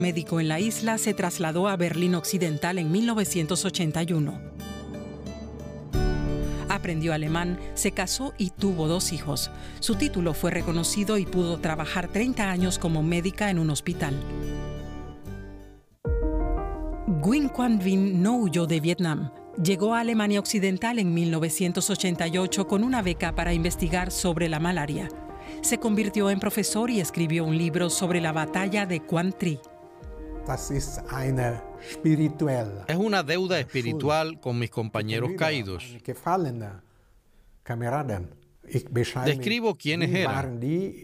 Médico en la isla, se trasladó a Berlín Occidental en 1981. Aprendió alemán, se casó y tuvo 2 hijos. Su título fue reconocido y pudo trabajar 30 años como médica en un hospital. Nguyen Quan Vinh no huyó de Vietnam. Llegó a Alemania Occidental en 1988 con una beca para investigar sobre la malaria. Se convirtió en profesor y escribió un libro sobre la batalla de Quang Tri. Es una deuda espiritual con mis compañeros caídos. Describo quiénes eran,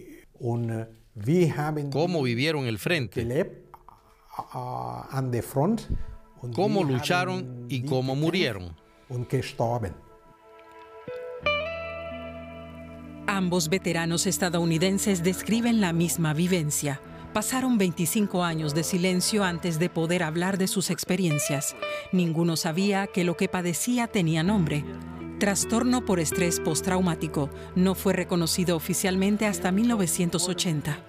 cómo vivieron el frente, cómo lucharon y cómo murieron. Ambos veteranos estadounidenses describen la misma vivencia. Pasaron 25 años de silencio antes de poder hablar de sus experiencias. Ninguno sabía que lo que padecía tenía nombre. Trastorno por estrés postraumático. No fue reconocido oficialmente hasta 1980.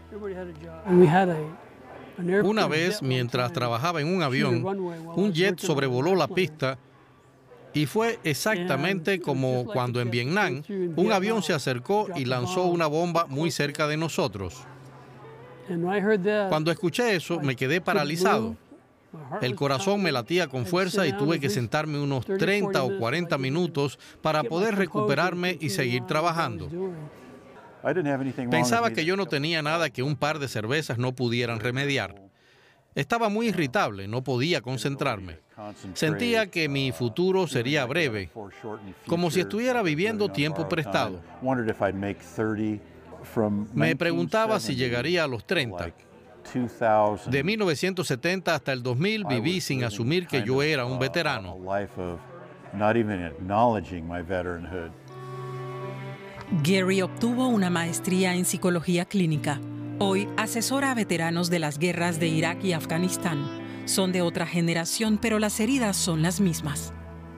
Una vez, mientras trabajaba en un avión, un jet sobrevoló la pista y fue exactamente como cuando en Vietnam un avión se acercó y lanzó una bomba muy cerca de nosotros. Cuando escuché eso, me quedé paralizado. El corazón me latía con fuerza y tuve que sentarme unos 30 o 40 minutos para poder recuperarme y seguir trabajando. Pensaba que yo no tenía nada que un par de cervezas no pudieran remediar. Estaba muy irritable, no podía concentrarme. Sentía que mi futuro sería breve, como si estuviera viviendo tiempo prestado. Me preguntaba si llegaría a los 30. De 1970 hasta el 2000 viví sin asumir que yo era un veterano. Gary obtuvo una maestría en psicología clínica. Hoy asesora a veteranos de las guerras de Irak y Afganistán. Son de otra generación, pero las heridas son las mismas.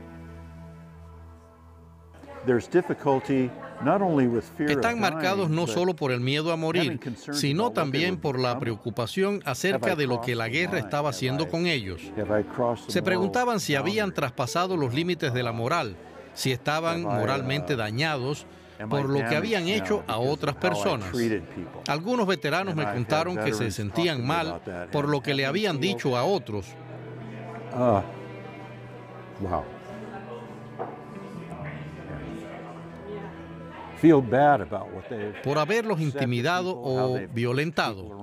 Están marcados no solo por el miedo a morir, sino también por la preocupación acerca de lo que la guerra estaba haciendo con ellos. Se preguntaban si habían traspasado los límites de la moral, si estaban moralmente dañados por lo que habían hecho a otras personas. Algunos veteranos me contaron que se sentían mal por lo que le habían dicho a otros. Por haberlos intimidado o violentado.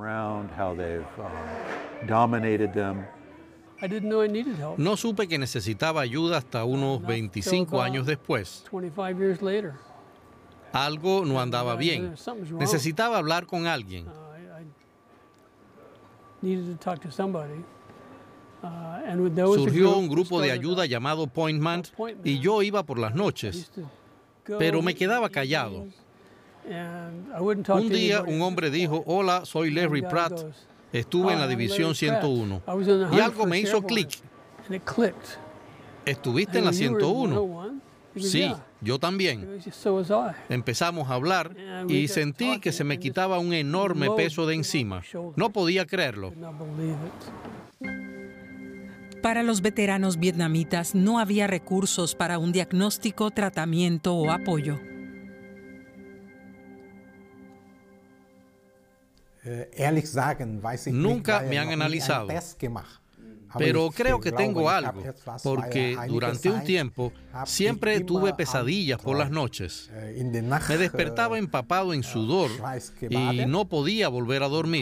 No supe que necesitaba ayuda hasta unos 25 años después. Algo no andaba bien. Necesitaba hablar con alguien. Surgió un grupo de ayuda llamado Appointment y yo iba por las noches, pero me quedaba callado. Un día un hombre dijo: "Hola, soy Larry Pratt. Estuve en la División 101. Y algo me hizo clic. ¿Estuviste en la 101? Sí, yo también. Empezamos a hablar y sentí que se me quitaba un enorme peso de encima. No podía creerlo. Para los veteranos vietnamitas no había recursos para un diagnóstico, tratamiento o apoyo. Nunca me han analizado, pero creo que tengo algo, porque durante un tiempo siempre tuve pesadillas por las noches. Me despertaba empapado en sudor y no podía volver a dormir.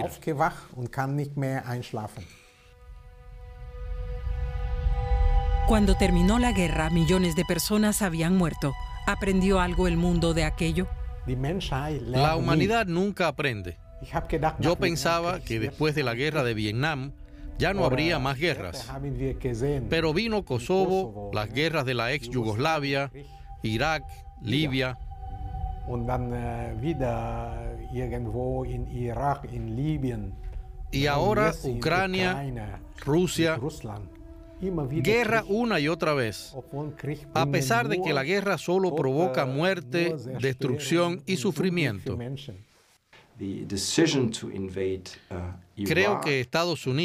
Cuando terminó la guerra, millones de personas habían muerto. ¿Aprendió algo el mundo de aquello? La humanidad nunca aprende. Yo pensaba que después de la guerra de Vietnam ya no habría más guerras. Pero vino Kosovo, las guerras de la ex Yugoslavia, Irak, Libia. Y ahora Ucrania, Rusia. Guerra una y otra vez. A pesar de que la guerra solo provoca muerte, destrucción y sufrimiento. Creo que Estados Unidos